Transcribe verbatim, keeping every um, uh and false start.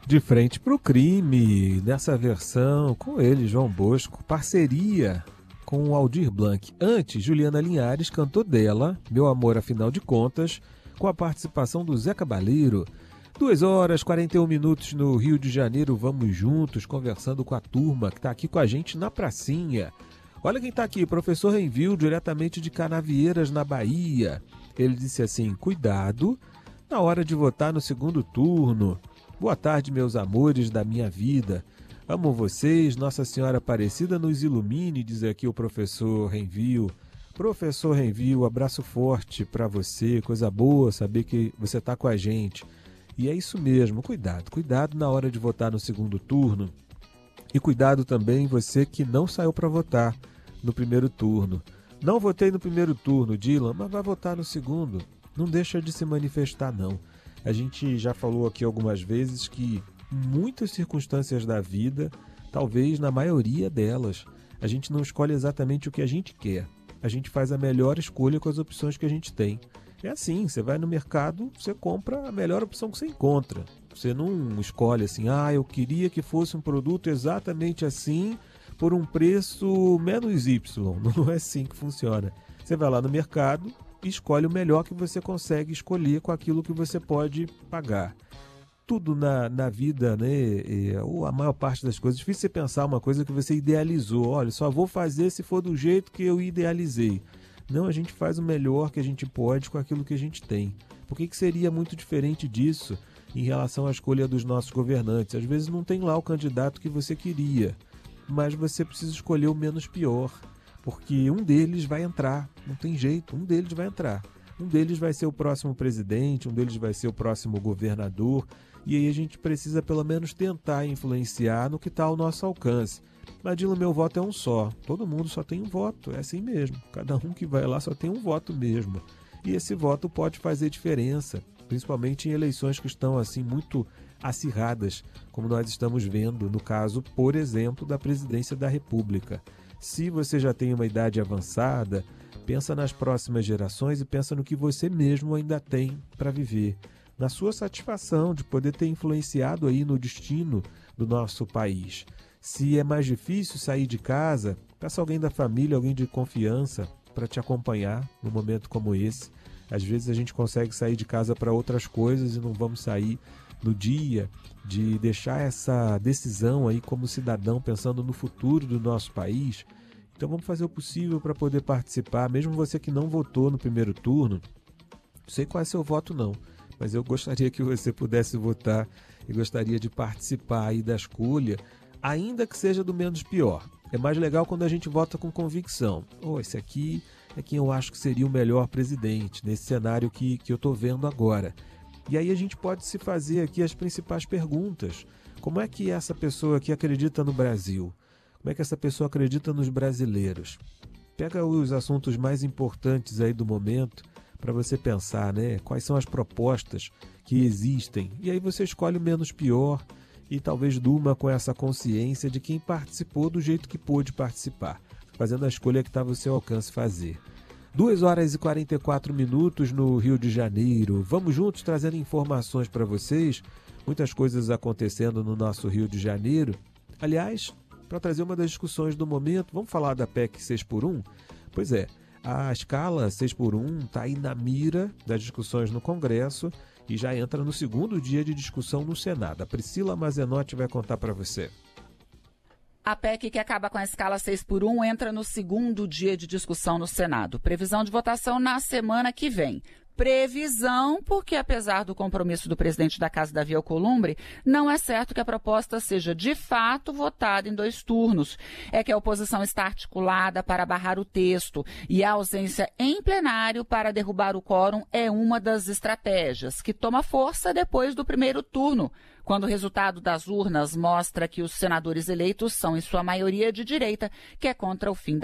De frente para o crime, nessa versão com ele, João Bosco, parceria com o Aldir Blanc. Antes, Juliana Linhares cantou dela, Meu Amor Afinal de Contas, com a participação do Zé Cabaleiro. Duas horas, quarenta e um minutos no Rio de Janeiro, vamos juntos, conversando com a turma que está aqui com a gente na pracinha. Olha quem está aqui, professor Renvil, diretamente de Canavieiras, na Bahia. Ele disse assim, cuidado na hora de votar no segundo turno. Boa tarde, meus amores da minha vida. Amo vocês, Nossa Senhora Aparecida nos ilumine, diz aqui o professor Renvil. Professor Renvil, abraço forte para você, coisa boa saber que você está com a gente. E é isso mesmo, cuidado, cuidado na hora de votar no segundo turno. E cuidado também você que não saiu para votar no primeiro turno. Não votei no primeiro turno, Dylan, mas vai votar no segundo. Não deixa de se manifestar, não. A gente já falou aqui algumas vezes que muitas circunstâncias da vida, talvez na maioria delas, a gente não escolhe exatamente o que a gente quer. A gente faz a melhor escolha com as opções que a gente tem. É assim, você vai no mercado, você compra a melhor opção que você encontra. Você não escolhe assim, ah, eu queria que fosse um produto exatamente assim, por um preço menos Y. Não é assim que funciona. Você vai lá no mercado e escolhe o melhor que você consegue escolher com aquilo que você pode pagar. Tudo na, na vida, né, ou a maior parte das coisas, é difícil você pensar uma coisa que você idealizou. Olha, só vou fazer se for do jeito que eu idealizei. Não, a gente faz o melhor que a gente pode com aquilo que a gente tem. Por que que seria muito diferente disso em relação à escolha dos nossos governantes? Às vezes não tem lá o candidato que você queria, mas você precisa escolher o menos pior, porque um deles vai entrar, não tem jeito, um deles vai entrar. Um deles vai ser o próximo presidente, um deles vai ser o próximo governador, e aí a gente precisa pelo menos tentar influenciar no que está ao nosso alcance. Mas, Dilo, meu voto é um só, todo mundo só tem um voto, é assim mesmo, cada um que vai lá só tem um voto mesmo. E esse voto pode fazer diferença, principalmente em eleições que estão assim muito acirradas, como nós estamos vendo no caso, por exemplo, da presidência da República. Se você já tem uma idade avançada, pensa nas próximas gerações e pensa no que você mesmo ainda tem para viver. Na sua satisfação de poder ter influenciado aí no destino do nosso país. Se é mais difícil sair de casa, peça alguém da família, alguém de confiança para te acompanhar num momento como esse. Às vezes a gente consegue sair de casa para outras coisas e não vamos sair no dia de deixar essa decisão aí como cidadão pensando no futuro do nosso país. Então vamos fazer o possível para poder participar, mesmo você que não votou no primeiro turno. Não sei qual é seu voto não, mas eu gostaria que você pudesse votar e gostaria de participar aí da escolha, ainda que seja do menos pior. É mais legal quando a gente vota com convicção. Oh, esse aqui é quem eu acho que seria o melhor presidente, nesse cenário que, que eu estou vendo agora. E aí a gente pode se fazer aqui as principais perguntas. Como é que essa pessoa aqui acredita no Brasil? Como é que essa pessoa acredita nos brasileiros? Pega os assuntos mais importantes aí do momento para você pensar, né? Quais são as propostas que existem. E aí você escolhe o menos pior e talvez durma com essa consciência de quem participou do jeito que pôde participar, fazendo a escolha que estava ao seu alcance fazer. duas horas e quarenta e quatro minutos no Rio de Janeiro. Vamos juntos trazendo informações para vocês. Muitas coisas acontecendo no nosso Rio de Janeiro. Aliás, para trazer uma das discussões do momento, vamos falar da P E C seis por um? Pois é, a escala seis por um está aí na mira das discussões no Congresso e já entra no segundo dia de discussão no Senado. A Priscila Mazenotti vai contar para você. A P E C que acaba com a escala seis por um entra no segundo dia de discussão no Senado. Previsão de votação na semana que vem. Previsão, porque apesar do compromisso do presidente da Casa, Davi Alcolumbre, não é certo que a proposta seja de fato votada em dois turnos. É que a oposição está articulada para barrar o texto e a ausência em plenário para derrubar o quórum é uma das estratégias, que toma força depois do primeiro turno, quando o resultado das urnas mostra que os senadores eleitos são em sua maioria de direita, que é contra o fim da